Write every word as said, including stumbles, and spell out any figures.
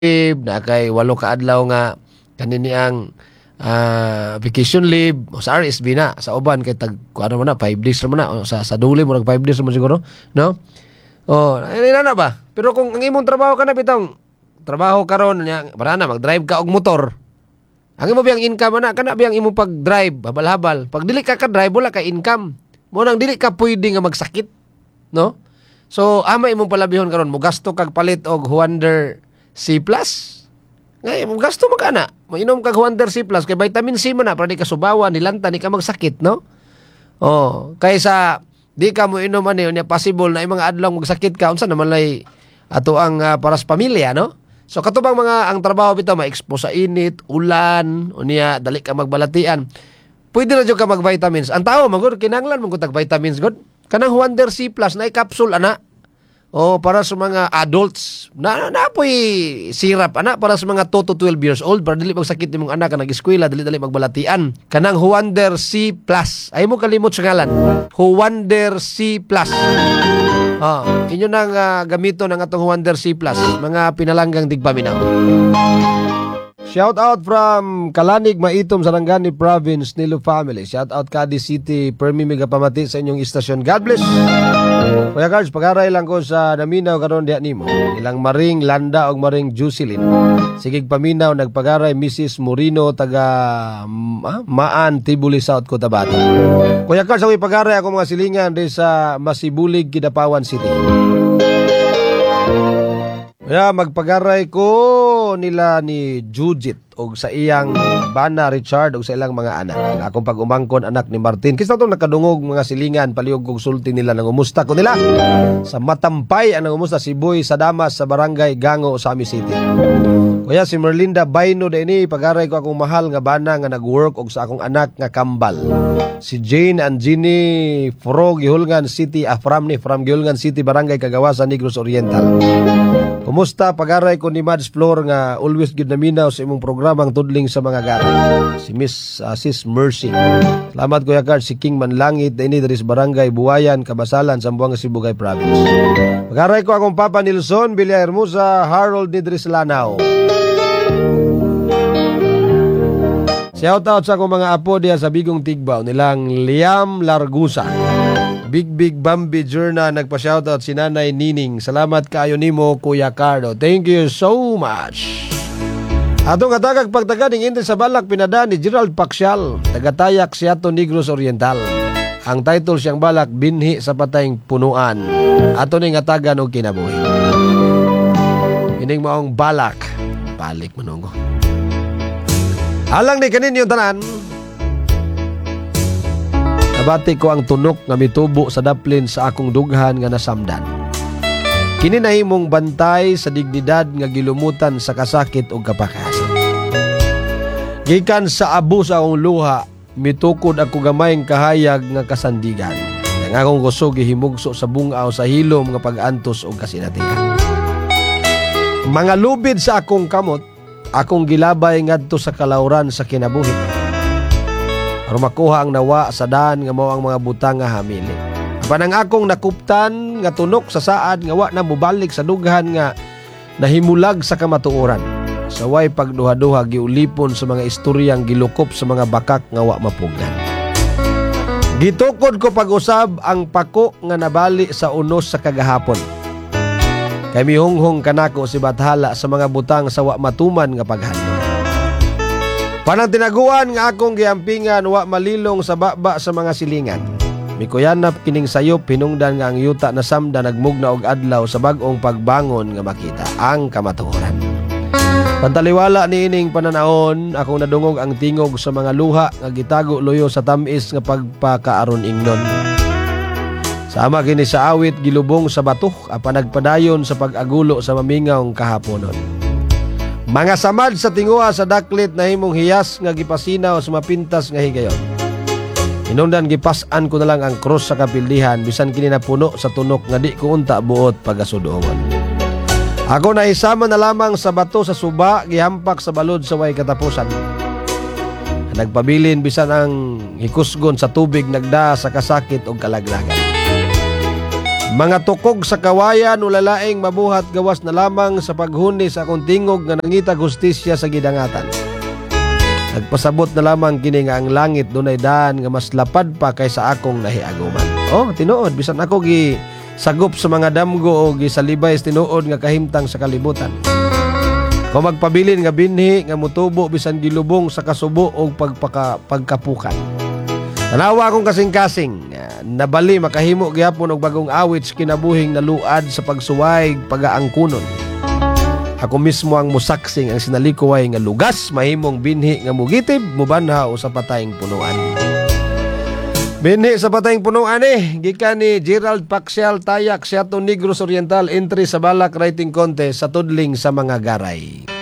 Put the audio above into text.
leave, na kay walo ka adlaw nga kanini ang ah, vacation leave o sa R S B na sa uban kay tag ano man na five days ra man na o sa sa duli mo nag five days ra man siguro, no? Oh, ay na ba? Pero kung ang imong trabaho ka na bitong trabaho karon nya para na mag-drive ka og motor. Ang imo biyang income na kana biyang imo pag-drive habal-habal. Pag dili ka ka drive wala ka income. Mo nang dili ka pwede nga magsakit, no? So ama imong palabihon karon mo gasto kag palit og Wonder C plus. Ngay mo gasto magana. Mainom kag Wonder C plus kay vitamin C mo na para di ka subawan, nilanta ni ka magsakit, no? Oh, kaysa di ka mo inom ani unya possible na imong adlaw magsakit ka unsa naman lay ato ang uh, para sa pamilya, no? So katubang mga ang trabaho bitaw ma-expose sa init, ulan, unya dali ka magbalatian. Pwede ra jud ka mag-vitamins. Ang tao magud kinahanglan mo tag vitamins god. Kanang Wonder C plus na capsule ana. O para sa mga adults na napoy syrup ana para sa mga two to twelve years old para dili magsakit nimong anak nga nag-eskwela, dili dali magbalatian. Kanang Wonder C plus. Ay mo kalimot sa ngalan. Wonder C plus. Ah, inyo nang uh, gamito ng atong Wonder C plus, mga pinalanggang tigpaminaw. Shout out from Kalanig, Maitom, Sarangani Province, Nilo Family. Shout out Cadiz City, Permi Megapamati sa inyong istasyon. God bless. Kuya Cards, pag-aray lang ko sa naminaw karon diha nimo. Ilang maring Landa og maring Jusilin. Sigig paminaw nagpag-aray Missus Morino taga ah, Maan, Tibuli, South Cotabato. Kuya Cards, ako'y pag-aray ako mga silingan di sa Masibulig, Kidapawan City. Kaya magpagaray ko nila ni Jujit og sa iyang bana Richard og sa ilang mga anak. Akong pag-umangkon anak ni Martin. Kisa itong nakadungog mga silingan, paliog kong sulti nila nang umusta ko nila. Sa Matampay ang umusta si Boy sa Damas sa Barangay Gango, Sami City. Kaya si Merlinda Baino da ini, pagaray ko akong mahal nga bana nga nag-work og sa akong anak nga kambal. Si Jane and Ginny Fro, Gihulngan City, Afram ni From Gihulngan City, Barangay Kagawasan, Negros Oriental. Kumusta pagaray ko ni Mads Flor nga always gid naminaw sa imong programang tudling sa mga garay. Si Miss uh, Sis Mercy. Salamat Kuya Card, si King Manlangit da ini diri sa Barangay Buwayan, Kabasalan, Zamboanga, Sibugay Province. Pagaray ko akong Papa Nilson Villahermosa, Harold ni diri sa Lanao. Shout out sa akong mga apo diya sa Bigong Tigbaw nilang Liam Largusa, Big Big Bambi Journa, nagpa-shoutout si Nanay Nining. Salamat kaayo nimo Kuya Cardo. Thank you so much. Atong katagag pagtagad ning intin sa balak pinada ni Gerald Paksial, tagatayak si ato Negros Oriental. Ang title siyang balak binhi sa patayng punuan. Ato ning atagan og kinabuhi. Ining maong balak balik manungo. Alang ni kanin yung tanan. Nabati ko ang tunok nga mitubo sa daplin sa akong dughan nga nasamdan. Kini nahimong bantay sa dignidad nga gilumutan sa kasakit o kapakasan. Gikan sa abo sa akong luha, mitukod ako gamayng kahayag nga kasandigan. Nang akong gusto gihimugso sa bungaw sa hilom nga pag-antos o kasinatian. Mga lubid sa akong kamot, akong gilabay ngadto sa kalauran sa kinabuhi. Aron makuha ang nawa sa daan nga mao ang mga butang nga hamili. Apan ang akong nakuptan nga tunok sa saad nga wa na mubalik sa dughan nga nahimulag sa kamatuoran. Sa way pagduha-duha giulipon sa mga istoryang gilukop sa mga bakak nga wa mapugnan. Gitukod ko pag-usab ang pako nga nabali sa unos sa kagahapon. Kay mihunghong kanako si Bathala sa mga butang sa wa matuman nga paghandom. Panang tinaguan nga akong giampingan wa malilong sa baba sa mga silingan. Mikuyanap kining sayop hinungdan nga ang yuta na samda nagmugna og adlaw sa bag-ong pagbangon nga makita ang kamatuoran. Pantaliwala ni ining pananaon, akong nadungog ang tingog sa mga luha nga gitago luyo sa tamis nga pagpakaaron ingnon. Sama kini sa awit gilubong sa batok apan nagpadayon sa pag-agulo sa mamingawng kahaponon. Mga samad sa tinguha sa daklit na himong hiyas nga gipasinaw sa mapintas nga higayon. Hinungdan gipas-an ko na lang ang cross sa kapildihan bisan kini napuno sa tunok nga di ko unta buot pagasudongon. Ako na isama na lamang sa bato sa suba gihampak sa balod sa way katapusan. Nagpabilin bisan ang hikusgon sa tubig nagda sa kasakit o kalaglagan. Mga tukog sa kawayan ulalaing mabuhat gawas na lamang sa paghuni sa akong tingog nga nangitag hustisya sa gidangatan. Nagpasabot na lamang kini nga ang langit dunay daan nga mas lapad pa kaysa akong nahiaguman. Oh, tinuod bisan ako gi sagop sa mga damgo o gi salibay sa tinuod nga kahimtang sa kalibutan. Kung magpabilin nga binhi nga mutubo bisan gilubong sa kasubo o pagpaka, pagkapukan. Tanawa akong kasing-kasing, nabali makahimo gyapon og bagong awit sa kinabuhing naluad sa pagsuway pagaangkunon. Ako mismo ang musaksing ang sinalikuway nga lugas mahimong binhi nga mugitib mubanha o sa patayng punuan. Binhi sa patayng punuan eh gikan ni Gerald Paxial Tayak Seattle Negros Oriental entry sa Balak Writing Contest sa tudling sa mga garay.